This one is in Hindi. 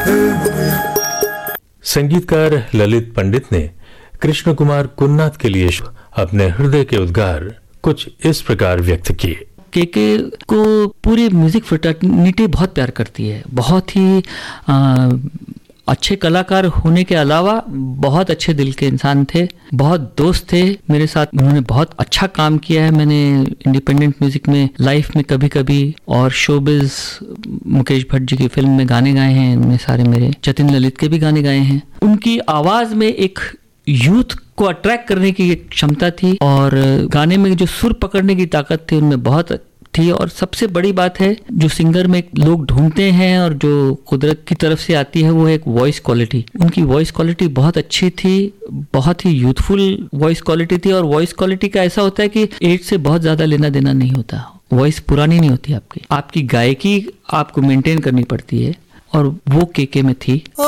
संगीतकार ललित पंडित ने कृष्ण कुमार कुन्नाथ के लिए अपने हृदय के उद्गार कुछ इस प्रकार व्यक्त किए। केके को पूरी म्यूजिक फ्रेटर्निटी बहुत प्यार करती है। बहुत ही अच्छे कलाकार होने के अलावा बहुत अच्छे दिल के इंसान थे, बहुत दोस्त थे मेरे साथ। उन्होंने बहुत अच्छा काम किया है। मैंने इंडिपेंडेंट म्यूजिक में लाइफ में कभी कभी और शोबिज मुकेश भट्ट जी की फिल्म में गाने गाए हैं। इनमें सारे मेरे जतिन ललित के भी गाने गाए हैं। उनकी आवाज में एक यूथ को अट्रैक्ट करने की एक क्षमता थी और गाने में जो सुर पकड़ने की ताकत थी उनमें बहुत थी। और सबसे बड़ी बात है जो सिंगर में लोग ढूंढते हैं और जो कुदरत की तरफ से आती है वो एक वॉइस क्वालिटी। उनकी वॉइस क्वालिटी बहुत अच्छी थी, बहुत ही यूथफुल वॉइस क्वालिटी थी। और वॉइस क्वालिटी का ऐसा होता है कि एज से बहुत ज्यादा लेना देना नहीं होता। वॉइस पुरानी नहीं होती आपकी गायकी आपको मेंटेन करनी पड़ती है और वो केके में थी।